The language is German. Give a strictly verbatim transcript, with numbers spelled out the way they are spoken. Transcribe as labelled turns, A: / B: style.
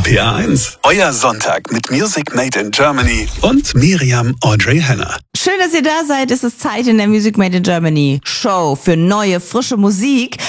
A: P R eins. Euer Sonntag mit Music Made in Germany und Miriam Audrey Henner.
B: Schön, dass ihr da seid. Es ist Zeit in der Music Made in Germany Show für neue, frische Musik.